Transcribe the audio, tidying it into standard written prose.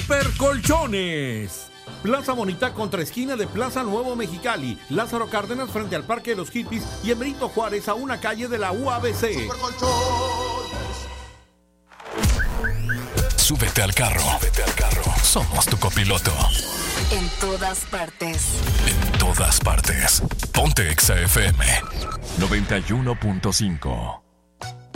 Super Colchones. Plaza Bonita contra esquina de Plaza Nuevo Mexicali, Lázaro Cárdenas frente al Parque de los Hippies y en Benito Juárez a una calle de la UABC. Súbete al carro. Somos tu copiloto. En todas partes. En todas partes. Ponte Exa FM 91.5.